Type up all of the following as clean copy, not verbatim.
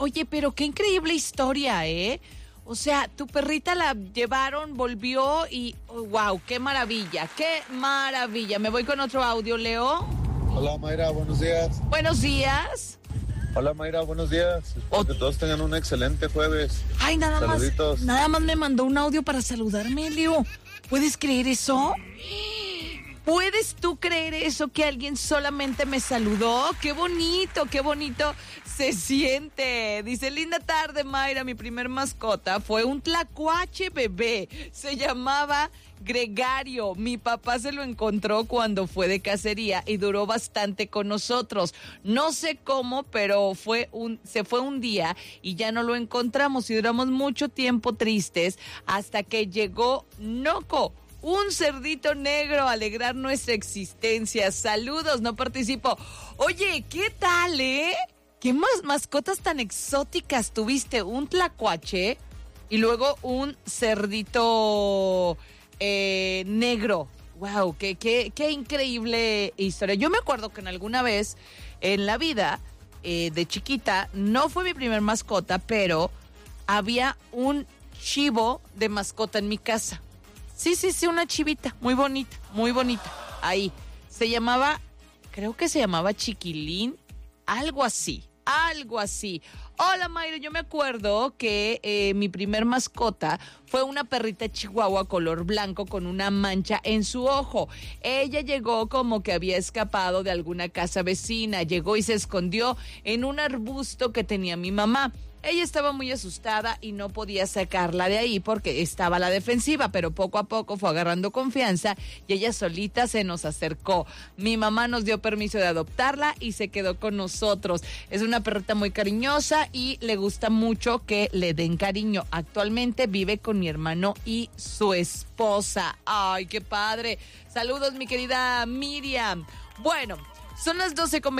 Oye, pero qué increíble historia, ¿eh? O sea, tu perrita la llevaron, volvió y wow, qué maravilla, qué maravilla. Me voy con otro audio, Leo. Hola Mayra, buenos días. Buenos días. Hola Mayra, buenos días. Espero que todos tengan un excelente jueves. Ay, Saluditos. nada más me mandó un audio para saludarme, Leo. ¿Puedes creer eso? ¿Puedes tú creer eso, que alguien solamente me saludó? ¡Qué bonito se siente! Dice, linda tarde, Mayra, mi primer mascota fue un tlacuache bebé. Se llamaba Gregario. Mi papá se lo encontró cuando fue de cacería y duró bastante con nosotros. No sé cómo, pero se fue un día y ya no lo encontramos y duramos mucho tiempo tristes hasta que llegó Noco, un cerdito negro, a alegrar nuestra existencia. Saludos, no participo. Oye, ¿qué tal, ¿Qué más mascotas tan exóticas tuviste? Un tlacuache y luego un cerdito negro. Wow, qué increíble historia. Yo me acuerdo que en alguna vez en la vida, de chiquita, no fue mi primer mascota, pero había un chivo de mascota en mi casa. Sí, una chivita, muy bonita, ahí. Creo que se llamaba Chiquilín, algo así. Hola Mayra, yo me acuerdo que mi primer mascota fue una perrita chihuahua color blanco con una mancha en su ojo. Ella llegó como que había escapado de alguna casa vecina, llegó y se escondió en un arbusto que tenía mi mamá. Ella estaba muy asustada y no podía sacarla de ahí porque estaba a la defensiva, pero poco a poco fue agarrando confianza y ella solita se nos acercó. Mi mamá nos dio permiso de adoptarla y se quedó con nosotros. Es una perrita muy cariñosa y le gusta mucho que le den cariño. Actualmente vive con mi hermano y su esposa. ¡Ay, qué padre! Saludos, mi querida Miriam. Bueno, son las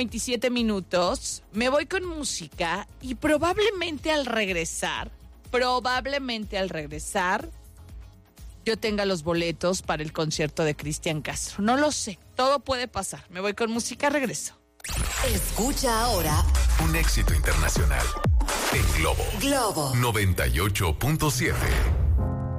12:27. Me voy con música y probablemente al regresar, yo tenga los boletos para el concierto de Cristian Castro. No lo sé, todo puede pasar. Me voy con música, regreso. Escucha ahora un éxito internacional en Globo 98.7.